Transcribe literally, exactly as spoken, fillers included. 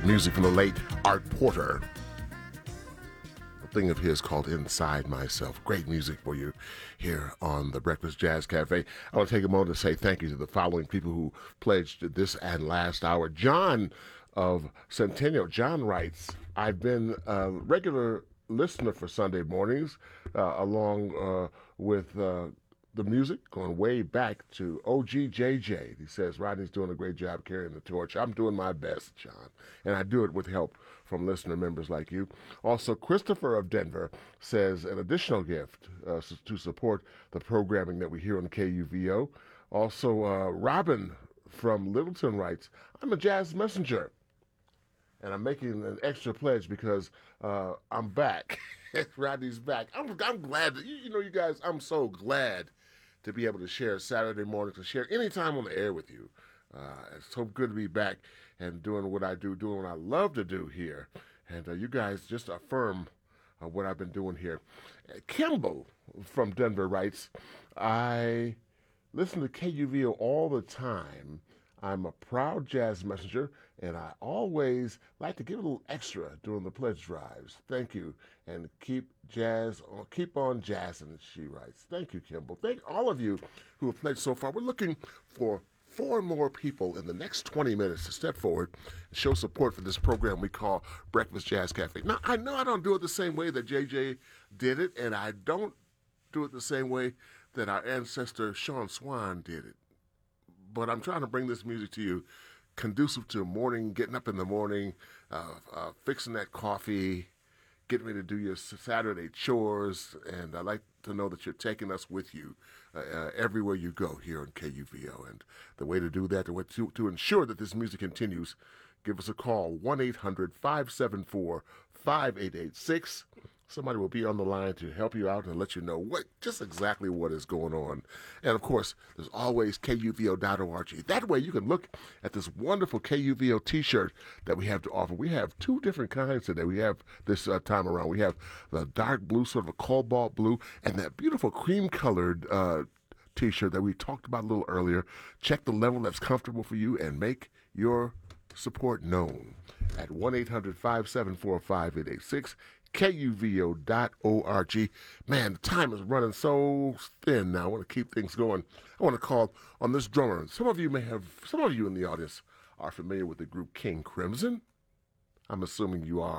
Music from the late Art Porter. A thing of his called Inside Myself. Great music for you here on the Breakfast Jazz Cafe. I want to take a moment to say thank you to the following people who pledged this and last hour. John of Centennial. John writes, I've been a regular listener for Sunday mornings, uh, along uh, with uh, the music going way back to O G J J. He says, Rodney's doing a great job carrying the torch. I'm doing my best, John, and I do it with help from listener members like you. Also, Christopher of Denver says an additional gift uh, to support the programming that we hear on K U V O. Also, uh, Robin from Littleton writes, I'm a jazz messenger, and I'm making an extra pledge because uh, I'm back. Rodney's back. I'm, I'm glad that, you, you know, you guys, I'm so glad to be able to share Saturday morning, to share any time on the air with you. Uh, it's so good to be back and doing what I do, doing what I love to do here. And uh, you guys just affirm uh, what I've been doing here. Uh, Kimball from Denver writes, I listen to K U V O all the time. I'm a proud jazz messenger, and I always like to give a little extra during the pledge drives. Thank you, and keep jazz on, keep on jazzing, she writes. Thank you, Kimball. Thank all of you who have pledged so far. We're looking for four more people in the next twenty minutes to step forward and show support for this program we call Breakfast Jazz Cafe. Now, I know I don't do it the same way that J J did it, and I don't do it the same way that our ancestor Sean Swan did it. But I'm trying to bring this music to you conducive to morning, getting up in the morning, uh, uh, fixing that coffee, getting ready to do your Saturday chores, and I'd like to know that you're taking us with you uh, uh, everywhere you go here on K U V O. And the way to do that, the way to, to ensure that this music continues, give us a call, one eight hundred five seven four five eight eight six. Somebody will be on the line to help you out and let you know what just exactly what is going on. And, of course, there's always K U V O dot org. That way you can look at this wonderful K U V O T-shirt that we have to offer. We have two different kinds today. We have this uh, time around. We have the dark blue, sort of a cobalt blue, and that beautiful cream-colored uh, T-shirt that we talked about a little earlier. Check the level that's comfortable for you and make your support known at one eight hundred five seven four five eight eight six. K U V O dot org. Man, the time is running so thin now. I want to keep things going. I want to call on this drummer. Some of you may have, some of you in the audience are familiar with the group King Crimson. I'm assuming you are.